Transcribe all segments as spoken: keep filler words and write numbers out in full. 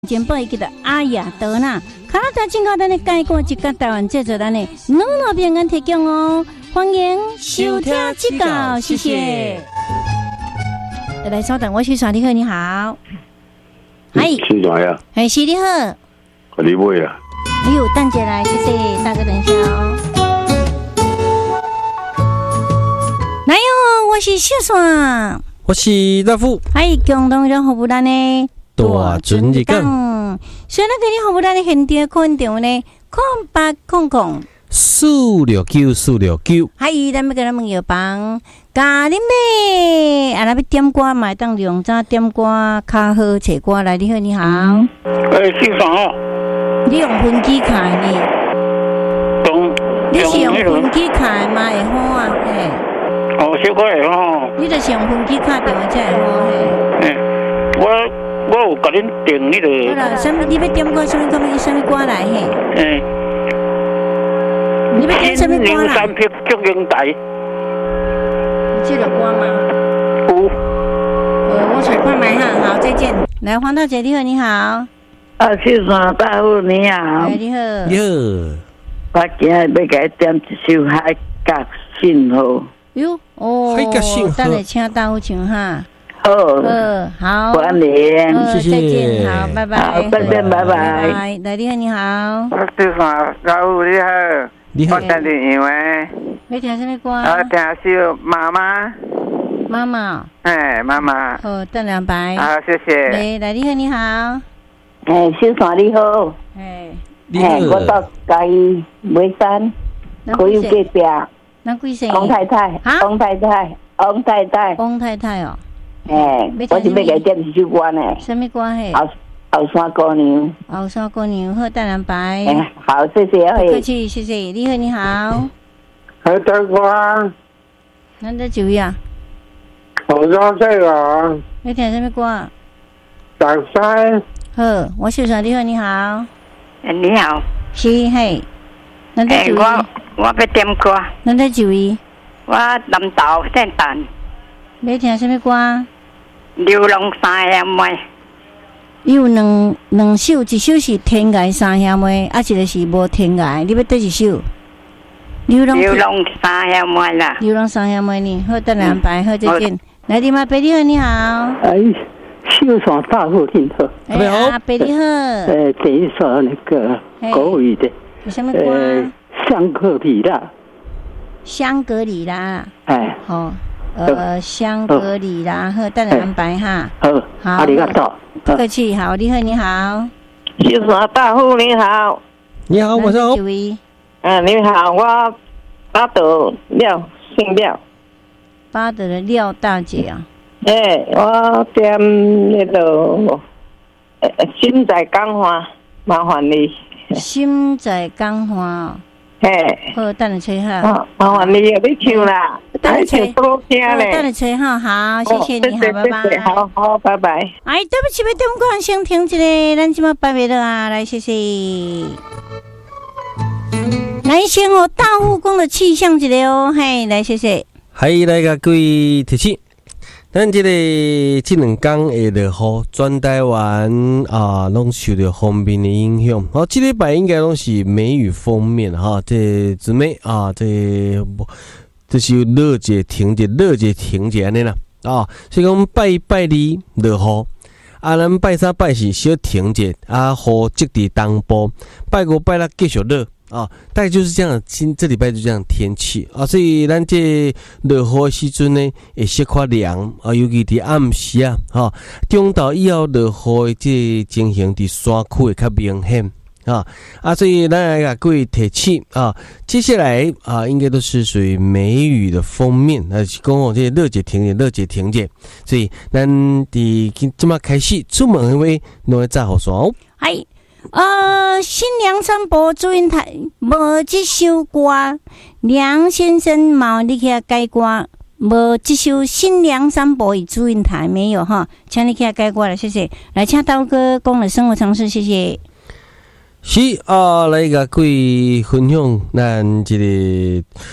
前辈叫做阿雅德纳，卡拉达进口咱的介绍一个台湾制作咱的软糯平安提供哦，欢迎收听指教，谢谢。来，稍等，我是耍你好，你好。嗨， 是啥呀？ 哎，是你好。 你妹啊！ 哎呦，蛋姐来，谢谢大哥，等一下哦。来哟，我是小爽， 我是大富， 嗨，共同人服务咱的。 大准日讲， 所以咱今日服务咱的现场空场呢，空八空空四六九四六九。 嗨，咱要跟咱们有帮咖喱妹，啊，咱要点歌买当用早点歌，较好找歌来。你好，你好。 哎，姓啥啊？ 你用分机卡呢？ 懂。 你是用分机卡嘛？会好啊，嘿。 哦，小可会好。 你就是用分机卡电话才会好嘿。 嗯，我。我有甲恁订迄个。 好啦，什么？你要点歌？什么？什么？什么歌来嘿？ 嗯。 你要点什么歌啦？ 三匹祝英台。 有这个歌吗？ 有。 呃，我手快买哈，好，再见。来，黄大姐，你好，你好。 啊，是啥大夫你好。 哎，你好。 你好。 我今日要给点一首海角信号。 哟，哦。 海角信号。 等下请大夫唱哈。 好， 呃，好， 欢迎， 呃、 谢谢， 再见，好，拜拜， 好，再见，拜拜。 来，来，你好，你好， 我是啥？老吴你好， 你好， 我等你因为， 你听什么歌？ 我听是妈妈， 妈妈， 哎，妈妈， 好，邓良白， 好，谢谢。 来，来，你好，你好， 哎，小爽你好， 哎， 哎，我到嘉义梅山，可以隔壁， 那几岁？ 王太太，王太太，王太太， 王太太哦。 哎，我是要给点一首歌呢。 什么歌嘿？ 后后山姑娘。 后山姑娘，好，邓良白。 哎，好，谢谢。 不客气，谢谢。你好，你好。 好的歌。 咱在注意啊。 好多岁了。 你听什么歌？ 大山。 好，我小爽，你好，你好。 哎，你好。 是嘿。咱在注意。 我我要点歌。 咱在注意。 我南投圣诞。 你听什么歌？ 流浪三兄妹。 有两两首，一首是天涯三兄妹，啊，一个是无天涯。你要对一首？流浪流浪三兄妹啦。 流浪三兄妹呢？好，等两排，好再见。来，你妈，伯你好，你好。 哎，秀爽大户你好。 哎，阿伯你好。 呃，这一首那个国语的。 有什么歌？ 呃，香格里拉。 香格里拉。 哎。 好。呃，香格里拉和淡蓝白哈， 好， 好， 阿里嘎多， 不客气，好，你好，你好， 秀爽大户你好， 你好，晚上好， 嗯，你好，我巴德廖姓廖， 巴德的廖大姐啊， 哎，我点那个呃心在港花，麻烦你， 心在港花。 嘿， 好，等你吹哈。 麻烦你你唱啦， 等你吹， 多听嘞。 等你吹哈，好，谢谢你，好，拜拜。 好好，拜拜。 哎，对不起，要点歌，先停一下，咱即马拜拜了啊，来，谢谢。来，先和大护宫的气象一下哦，嘿，来，谢谢。 嗨，来个各位提醒。咱这个这两天的落雨，全台湾啊，拢受到方面的影响。好，这礼拜应该拢是梅雨锋面哈，这姊妹啊，这这是热节停节，热节停节安尼啦啊，所以讲拜拜二落雨，啊，咱拜三拜四小停节，啊，雨积伫东部，拜五拜六继续热。啊，大概就是这样，今这礼拜就这样天气啊，所以咱这落雨的时阵呢，会小可凉啊，尤其伫暗时啊，哈，中昼以后落雨的这情形伫山区会较明显啊啊，所以咱来甲各位提醒啊，接下来啊，应该都是属于梅雨的锋面，啊，是讲哦，这热节停节，热节停节，所以咱伫即马开始出门的话，拢要早好伞哦。 嗨。呃，新娘三伯祝英台无这首歌，梁先生冇你去改歌，无这首新娘三伯与祝英台没有哈，请你去改歌了，谢谢。来，请刀哥讲了生活常识，谢谢。 是啊，来甲各位分享咱这个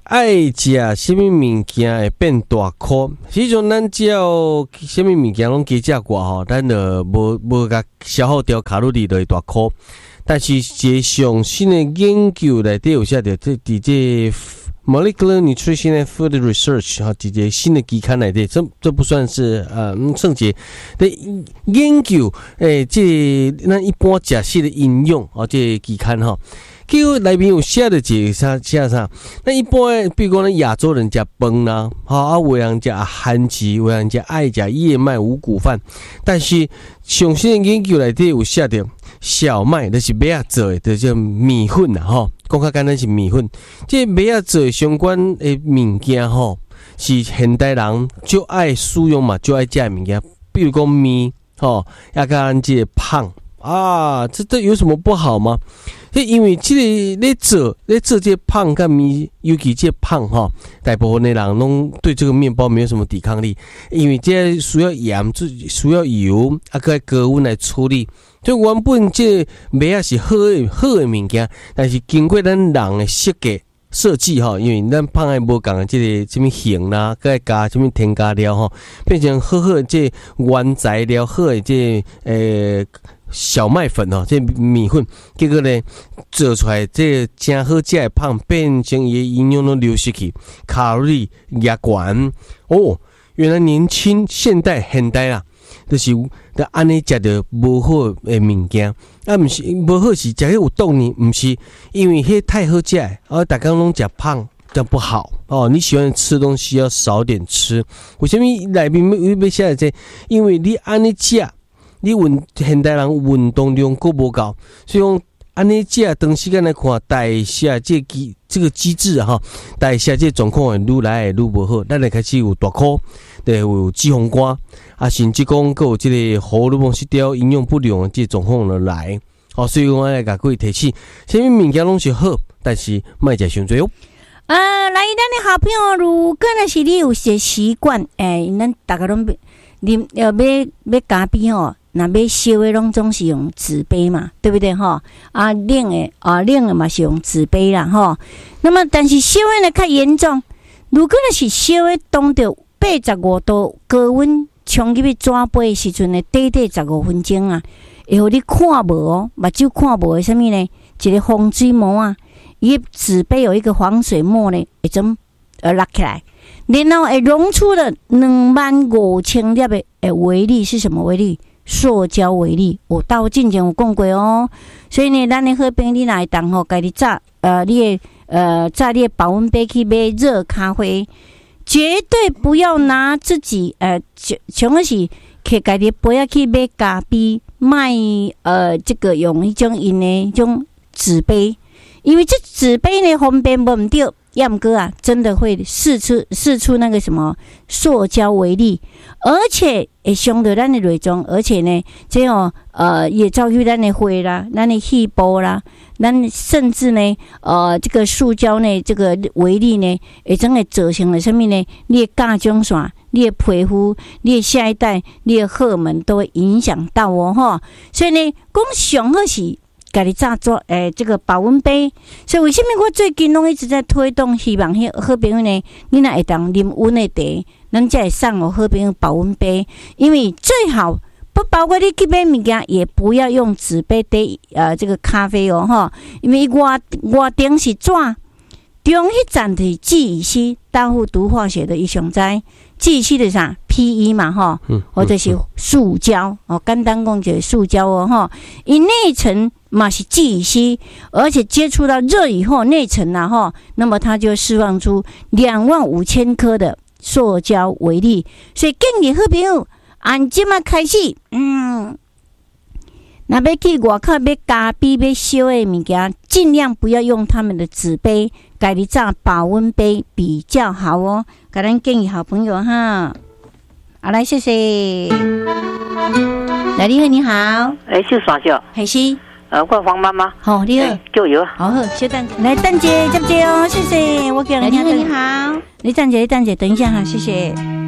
爱食什么物件会变大颗？实际上，咱只要什么物件拢加食过吼，咱就无无甲消耗掉卡路里就会大颗。但是，一上新的研究内底有写着，这伫这 molecular nutrition and food research 哈，伫这新的期刊内底，这这不算是呃圣洁的研究。诶、欸，这咱一般食食的应用哦，这期刊哈。结果内面有写的一个啥写啥，那一般比如讲咱亚洲人食饭啦，哈啊，有人食番薯，有人食爱食燕麦五谷饭，但是上新的研究内底有写的小麦，就是麦仔做的，就是米粉啦，吼，讲较简单是米粉。这麦仔做的相关的物件吼，是现代人就爱使用嘛，就爱食的物件，比如讲面，吼，也甲咱这个胖啊，这这有什么不好吗？因为这个咧做咧做这胖跟米，尤其这胖哈，大部分的人拢对这个面包没有什么抵抗力，因为这需要盐，需要油，啊，搁高温来处理。所以原本这麦啊是好的好的物件，但是经过咱人的设计设计哈，因为咱胖爱无共这个什么型啦，搁加什么添加料哈，变成好好的这原材料，好的这呃。小麦粉哦，这米粉，结果呢，做出来这真好食的胖，变成伊的营养都流失去，卡路里也悬哦。原来年轻现代现代啦，就是得安尼食着无好的物件，啊，毋是无好是食迄有动力，毋是因为迄太好食，啊，大家拢食胖。这样不好哦！你喜欢吃东西要少点吃。为什么内面要写这？因为你安尼食。你运现代人运动量够无够，所以讲安尼食长时间来看代谢这机这个机制哈，代谢这状况会愈来会愈无好，咱就开始有大哭，对，有脂肪肝，啊，甚至讲还有这个荷尔蒙失调、营养不良的这状况就来。哦，所以我来甲各位提醒，什么物件拢是好，但是莫食伤多哦。 啊，来，咱的好朋友，如果若是你有些习惯，诶、欸，咱大家拢啉要买买咖啡吼。那买烧的拢总是用纸杯嘛，对不对哈？啊，冷的啊，冷的嘛是用纸杯啦哈。那么，但是烧的呢较严重，如果那是烧的当着八十五度高温冲入去转杯的时阵呢，短短十五分钟啊，会互你看无哦，目睭看无的什么呢？一个防水膜啊，伊纸杯有一个防水膜呢，会怎呃拉起来，然后会溶出了两万五千粒的诶微粒是什么微粒？塑胶微粒，我到之前有讲过哦，所以呢，咱的好朋友你若会当吼，家己炸呃，你的呃炸你的保温杯去买热咖啡，绝对不要拿自己呃，像个是去家己杯啊去买咖啡，卖呃这个用一种因的种纸杯，因为这纸杯呢方便无唔对。要么哥啊，真的会释出释出那个什么塑胶微粒，而且会伤到咱的内脏，而且呢，这种呃也造就咱的血啦、咱的细胞啦，咱甚至呢，呃，这个塑胶呢，这个微粒呢，会真会造成了什么呢？你的甲状腺、你的皮肤、你的下一代、你的荷尔蒙都会影响到哦，哈。所以呢，讲上好是。家己炸做诶，这个保温杯，所以为什么我最近拢一直在推动，希望迄好朋友呢，你若会当啉温的茶，咱才会送我好朋友保温杯，因为最好不包括你去买物件，也不要用纸杯兑呃这个咖啡哦哈，因为外外顶是纸，中迄站是记忆系大户毒化学的一种在记忆系的啥 P E 嘛哈，或者是塑胶哦，简单讲就是塑胶哦哈，以内层。嘛是记忆系，而且接触到热以后内层啊哈，那么它就释放出两万五千颗的塑胶微粒，所以建议好朋友按即马开始，嗯，那要去外口买咖啡、买烧的物件，尽量不要用他们的纸杯，家己炸保温杯比较好哦。给咱建议好朋友哈，好来谢谢，来你好你好， 哎，是啥叫？ 还是。 呃，我黄妈妈， 好，你好， 就有， 好好，小蛋姐，来蛋姐接不接哦？谢谢，我给你好，你好，你蛋姐，蛋姐，等一下哈，谢谢。